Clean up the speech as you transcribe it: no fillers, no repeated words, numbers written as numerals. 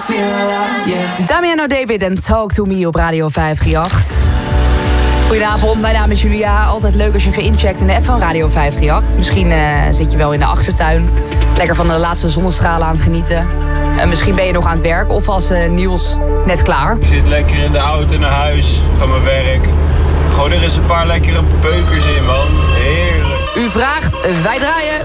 Damiano David en Talk to Me op Radio 538. Goedenavond, mijn naam is Julia. Altijd leuk als je even incheckt in de app van Radio 538. Misschien zit je wel in de achtertuin. Lekker van de laatste zonnestralen aan het genieten. Misschien ben je nog aan het werk of was Niels net klaar. Ik zit lekker in de auto naar huis van mijn werk. Gewoon er is een paar lekkere beukers in, man. Heerlijk. U vraagt, wij draaien.